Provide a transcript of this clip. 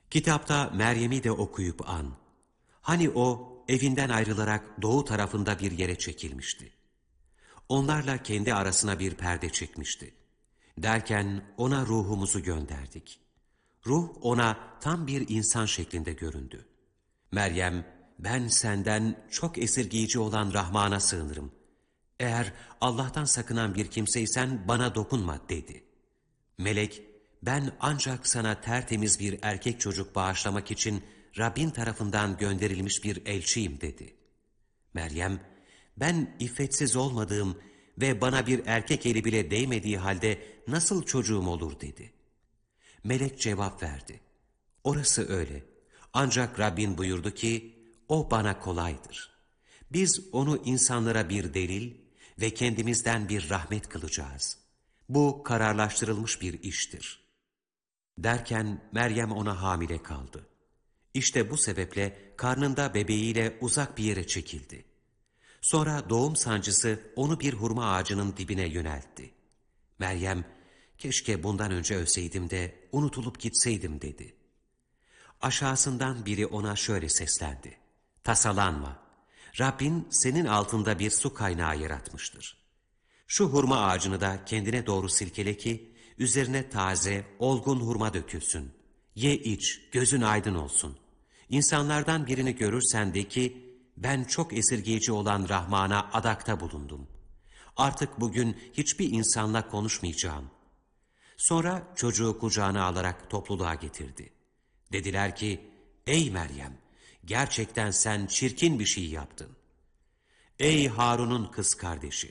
Kitapta Meryem'i de okuyup an. Hani o evinden ayrılarak doğu tarafında bir yere çekilmişti. Onlarla kendi arasına bir perde çekmişti. Derken ona ruhumuzu gönderdik. Ruh ona tam bir insan şeklinde göründü. Meryem, ben senden çok esirgeyici olan Rahman'a sığınırım. Eğer Allah'tan sakınan bir kimseysen bana dokunma dedi. Melek, ben ancak sana tertemiz bir erkek çocuk bağışlamak için Rabbin tarafından gönderilmiş bir elçiyim dedi. Meryem, ben iffetsiz olmadığım ve bana bir erkek eli bile değmediği halde nasıl çocuğum olur dedi. Melek cevap verdi. Orası öyle. Ancak Rabbin buyurdu ki, o bana kolaydır. Biz onu insanlara bir delil ve kendimizden bir rahmet kılacağız. Bu kararlaştırılmış bir iştir. Derken Meryem ona hamile kaldı. İşte bu sebeple karnında bebeğiyle uzak bir yere çekildi. Sonra doğum sancısı onu bir hurma ağacının dibine yöneltti. Meryem, keşke bundan önce ölseydim de unutulup gitseydim dedi. Aşağısından biri ona şöyle seslendi. Tasalanma, Rabbin senin altında bir su kaynağı yaratmıştır. Şu hurma ağacını da kendine doğru silkele ki, üzerine taze, olgun hurma dökülsün. Ye iç, gözün aydın olsun. İnsanlardan birini görürsen de ki, ben çok esirgeyici olan Rahman'a adakta bulundum. Artık bugün hiçbir insanla konuşmayacağım. Sonra çocuğu kucağına alarak topluluğa getirdi. Dediler ki, ey Meryem, gerçekten sen çirkin bir şey yaptın. Ey Harun'un kız kardeşi,